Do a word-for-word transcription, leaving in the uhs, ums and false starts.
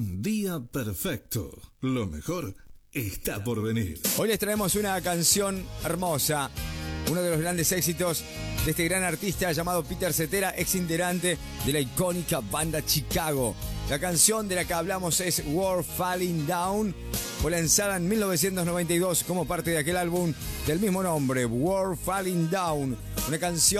Un día perfecto. Lo mejor está por venir. Hoy les traemos una canción hermosa, uno de los grandes éxitos de este gran artista llamado Peter Cetera, ex integrante de la icónica banda Chicago. La canción de la que hablamos es World Falling Down. Fue lanzada en mil novecientos noventa y dos como parte de aquel álbum del mismo nombre, World Falling Down. Una canción